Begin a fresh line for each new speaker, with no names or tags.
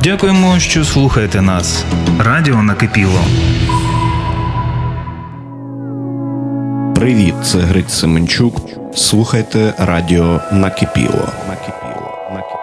Дякуємо, що слухаєте нас. Радіо накипіло.
Привіт, це Гриць Семенчук. Слухайте радіо накипіло.